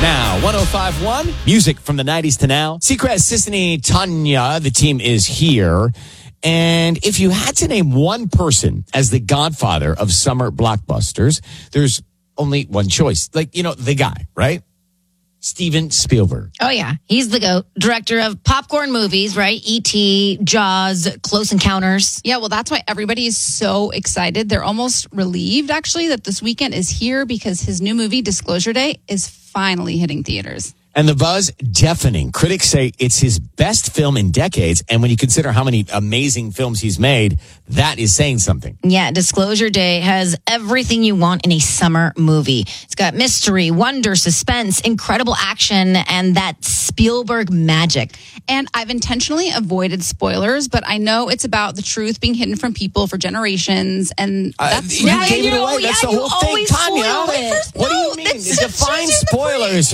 Now, 105.1, music from the 90s to now. Seacrest, Sisney, Tanya, the team is here. And if you had to name one person as the godfather of summer blockbusters, there's only one choice. Like, the guy, right? Steven Spielberg. Oh, yeah. He's the GOAT. Director of popcorn movies, right? E.T., Jaws, Close Encounters. Yeah, well, that's why everybody is so excited. They're almost relieved, actually, that this weekend is here because his new movie, Disclosure Day, is finally hitting theaters. And the buzz, deafening. Critics say it's his best film in decades. And when you consider how many amazing films he's made, that is saying something. Yeah, Disclosure Day has everything you want in a summer movie. It's got mystery, wonder, suspense, incredible action, and that Spielberg magic. And I've intentionally avoided spoilers, but I know it's about the truth being hidden from people for generations. And that's you gave it away. That's the whole thing, Tanya. What do you mean? Define spoilers.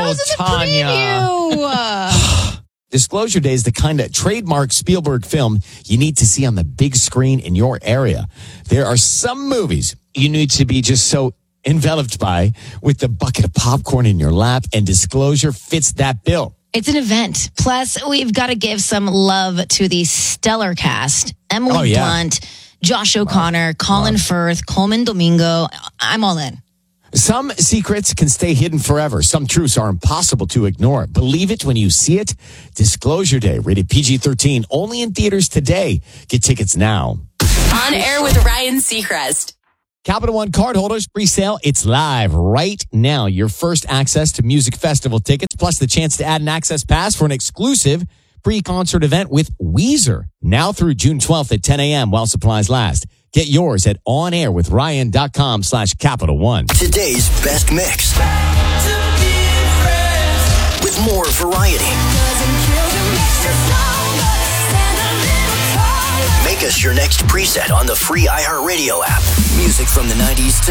Tanya. Disclosure Day is the kind of trademark Spielberg film you need to see on the big screen in your area. There are some movies you need to be just so enveloped by with the bucket of popcorn in your lap, and Disclosure fits that bill. It's an event. Plus, we've got to give some love to the stellar cast. Emily Blunt, Josh O'Connor, Colin Firth, Coleman Domingo. I'm all in. Some secrets can stay hidden forever. Some truths are impossible to ignore. Believe it when you see it. Disclosure Day, rated PG-13, only in theaters today. Get tickets now. On Air with Ryan Seacrest. Capital One cardholders, pre-sale, it's live right now. Your first access to music festival tickets, plus the chance to add an access pass for an exclusive pre-concert event with Weezer. Now through June 12th at 10 a.m. while supplies last. Get yours at onairwithryan.com/Capital One. Today's best mix. With more variety. Make us your next preset on the free iHeartRadio app. Music from the 90s to